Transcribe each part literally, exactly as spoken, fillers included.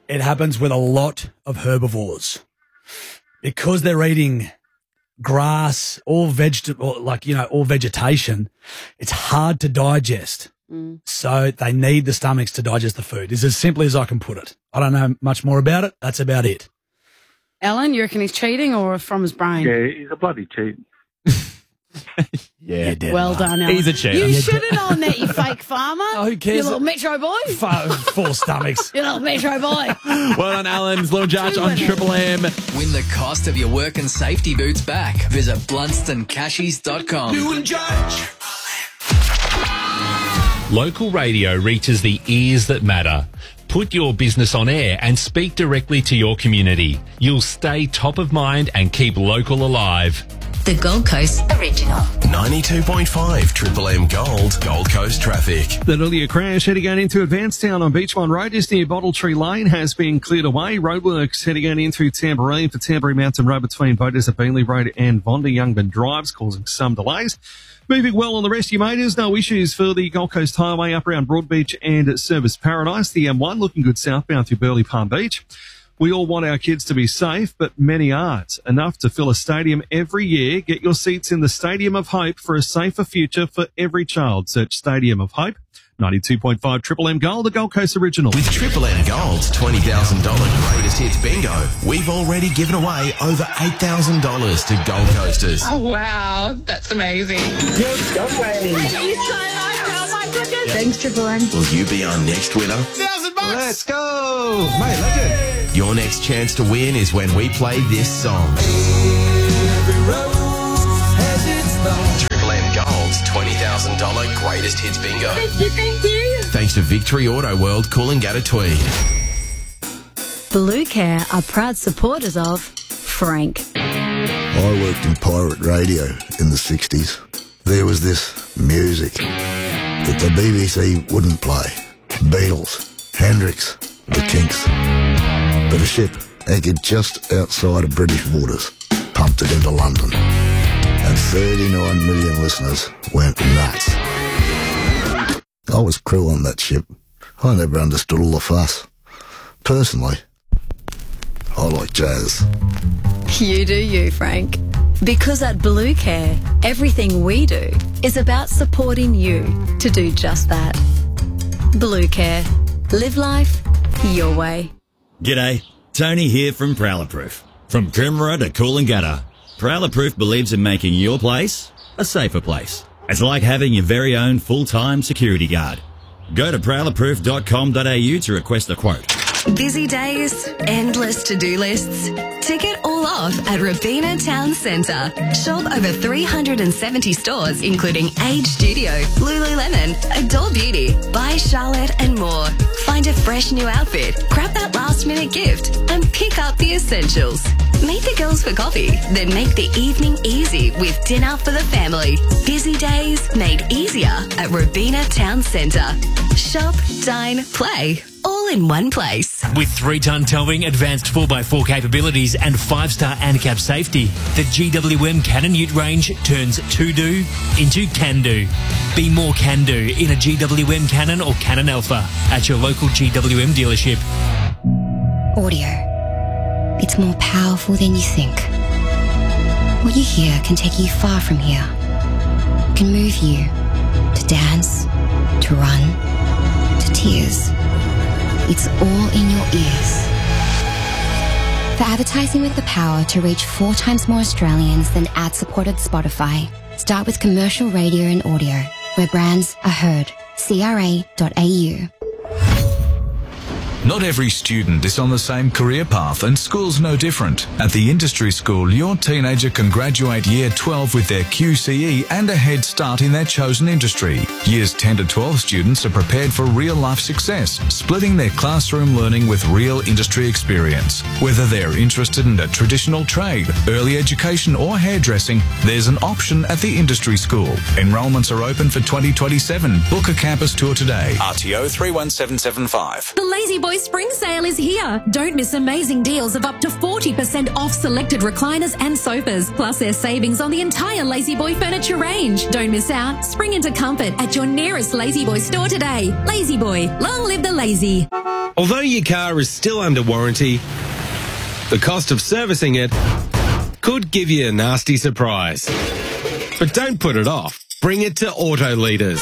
it happens with a lot of herbivores because they're eating grass, all vegetable, like, you know, all vegetation. It's hard to digest. Mm. So they need the stomachs to digest the food. It's as simply as I can put it. I don't know much more about it. That's about it. Alan, you reckon he's cheating or from his brain? Yeah, he's a bloody cheat. Yeah, well done, Alan. He's a cheater. You should have known that, you fake farmer. Oh, who cares? You little metro boy. F- four stomachs. You little metro boy. Well done, Alan's Little Judge on Triple M. Win the cost of your work and safety boots back. Visit blunston cashies dot com. Doing Judge. Local radio reaches the ears that matter. Put your business on air and speak directly to your community. You'll stay top of mind and keep local alive. The Gold Coast Original. ninety-two point five Triple M Gold, Gold Coast traffic. That earlier crash heading out into Advancetown on Beachmont Road just near Bottle Tree Lane has been cleared away. Roadworks heading out in through Tamborine for Tamborine Mountain Road between Voters at Beanley Road and Vonda Youngman Drives, causing some delays. Moving well on the rest of your motors. No issues for the Gold Coast Highway up around Broadbeach and Service Paradise. The M one looking good southbound through Burleigh Palm Beach. We all want our kids to be safe, but many aren't. Enough to fill a stadium every year. Get your seats in the Stadium of Hope for a safer future for every child. Search Stadium of Hope. ninety-two point five Triple M Gold, the Gold Coast Original. With Triple M Gold's twenty thousand dollars Greatest Hits Bingo, we've already given away over eight thousand dollars to Gold Coasters. Oh, wow. That's amazing. Yes, go Thank you so much. Oh, my goodness. Thanks, Triple M. Will you be our next winner? Thousand bucks. Let's go. Mate, legend. Your next chance to win is when we play this song. Every road has its thorn. Triple M Gold's twenty thousand dollars Greatest Hits Bingo. Thank you, thank you. Thanks to Victory Auto World, Coolangatta Tweed. Blue Care are proud supporters of Frank. I worked in pirate radio in the sixties. There was this music that the B B C wouldn't play. Beatles, Hendrix, the Kinks. But a ship anchored just outside of British waters pumped it into London. And thirty-nine million listeners went nuts. I was crew on that ship. I never understood all the fuss. Personally, I like jazz. You do you, Frank. Because at Blue Care, everything we do is about supporting you to do just that. Blue Care. Live life your way. G'day, Tony here from Prowler Proof. From Coomera to Coolangatta, Prowler Proof believes in making your place a safer place. It's like having your very own full-time security guard. Go to prowler proof dot com dot a u to request a quote. Busy days, endless to-do lists. Tick it all off at Robina Town Centre. Shop over three hundred seventy stores, including Age Studio, Lululemon, Adore Beauty, By Charlotte, and more. Find a fresh new outfit, grab that last-minute gift, and pick up the essentials. Meet the girls for coffee, then make the evening easy with dinner for the family. Busy days made easier at Robina Town Centre. Shop, dine, play, all in one place. With three-ton towing, advanced four by four capabilities and five-star ANCAP safety, the G W M Cannon Ute range turns to-do into can-do. Be more can-do in a G W M Cannon or Cannon Alpha at your local G W M dealership. Audio. It's more powerful than you think. What you hear can take you far from here. It can move you to dance, to run, to tears. It's all in your ears. For advertising with the power to reach four times more Australians than ad-supported Spotify, start with commercial radio and audio, where brands are heard. C R A dot A U. Not every student is on the same career path, and school's no different. At the Industry School, your teenager can graduate Year twelve with their Q C E and a head start in their chosen industry. Years ten to twelve students are prepared for real-life success, splitting their classroom learning with real industry experience. Whether they're interested in a traditional trade, early education or hairdressing, there's an option at the Industry School. Enrolments are open for twenty twenty-seven. Book a campus tour today. R T O three one seven seven five. The Lazy Boy Spring Sale is here. Don't miss amazing deals of up to forty percent off selected recliners and sofas. Plus there's savings on the entire Lazy Boy furniture range. Don't miss out. Spring into comfort at your nearest Lazy Boy store today. Lazy Boy, long live the lazy. Although your car is still under warranty, the cost of servicing it could give you a nasty surprise. But don't put it off. Bring it to Auto Leaders.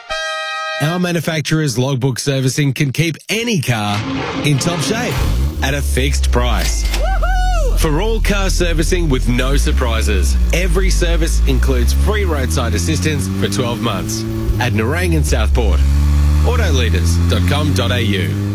Our manufacturer's logbook servicing can keep any car in top shape at a fixed price. Woohoo! For all car servicing with no surprises, every service includes free roadside assistance for twelve months at Nerang and Southport. auto leaders dot com dot a u.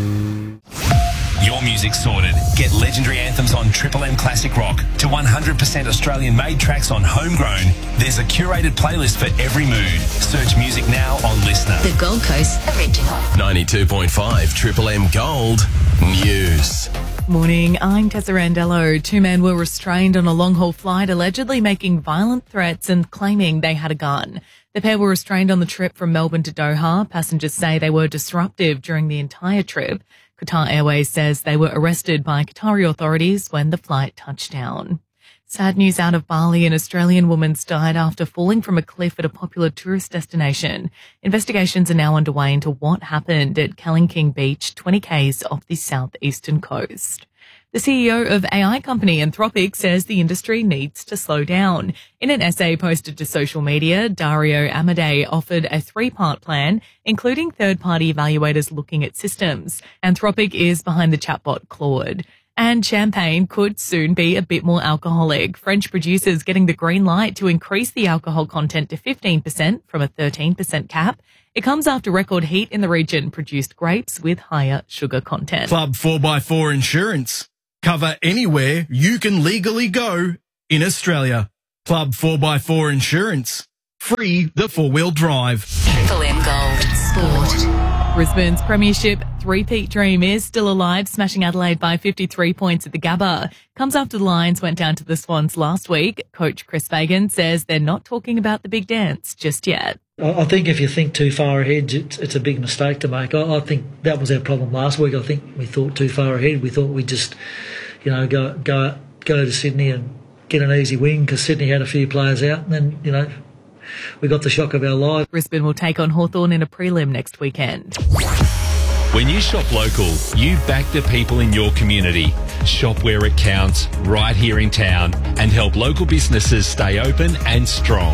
Your music's sorted. Get legendary anthems on Triple M Classic Rock to one hundred percent Australian-made tracks on Homegrown. There's a curated playlist for every mood. Search music now on Listener. The Gold Coast Original. ninety-two point five Triple M Gold News. Morning, I'm Tessa Randello. Two men were restrained on a long-haul flight allegedly making violent threats and claiming they had a gun. The pair were restrained on the trip from Melbourne to Doha. Passengers say they were disruptive during the entire trip. Qatar Airways says they were arrested by Qatari authorities when the flight touched down. Sad news out of Bali. An Australian woman's died after falling from a cliff at a popular tourist destination. Investigations are now underway into what happened at Kellyking Beach, twenty kays off the southeastern coast. The C E O of A I company Anthropic says the industry needs to slow down. In an essay posted to social media, Dario Amodei offered a three-part plan, including third-party evaluators looking at systems. Anthropic is behind the chatbot Claude. And champagne could soon be a bit more alcoholic. French producers getting the green light to increase the alcohol content to fifteen percent from a thirteen percent cap. It comes after record heat in the region produced grapes with higher sugar content. Club four by four Insurance. Cover anywhere you can legally go in Australia. Club four by four Insurance. Free the four-wheel drive. Triple M Gold Sport. Brisbane's premiership three-peat dream is still alive, smashing Adelaide by fifty-three points at the Gabba. Comes after the Lions went down to the Swans last week. Coach Chris Fagan says they're not talking about the big dance just yet. I think if you think too far ahead, it's, it's a big mistake to make. I, I think that was our problem last week. I think we thought too far ahead. We thought we'd just, you know, go go go to Sydney and get an easy win because Sydney had a few players out, and then, you know, we got the shock of our lives. Brisbane will take on Hawthorn in a prelim next weekend. When you shop local, you back the people in your community. Shop where it counts, right here in town, and help local businesses stay open and strong.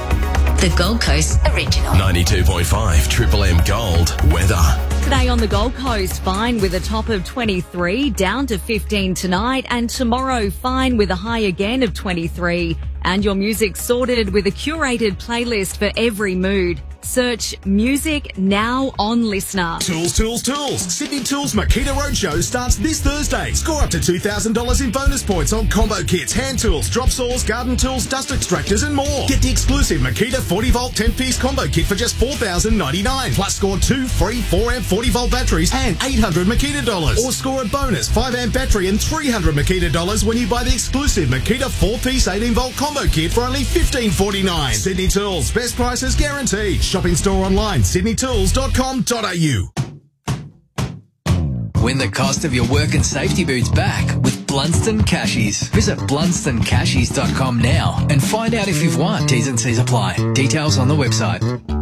The Gold Coast Original. ninety-two point five Triple M Gold Weather. Today on the Gold Coast, fine with a top of twenty-three, down to fifteen tonight, and tomorrow fine with a high again of twenty-three. And your music sorted with a curated playlist for every mood. Search music now on Listener. Tools, tools, tools. Sydney Tools Makita Roadshow starts this Thursday. Score up to two thousand dollars in bonus points on combo kits, hand tools, drop saws, garden tools, dust extractors and more. Get the exclusive Makita forty volt ten piece combo kit for just four thousand ninety-nine dollars. Plus score two free four amp forty volt batteries and eight hundred Makita dollars. Or score a bonus five amp battery and three hundred Makita dollars when you buy the exclusive Makita four piece eighteen volt combo kit for only fifteen forty-nine. Sydney Tools, best prices guaranteed. Shopping store online, sydney tools dot com dot a u. Win the cost of your work and safety boots back with Blunston Cashies. Visit blunston cashies dot com now and find out if you've won. T's and C's apply. Details on the website.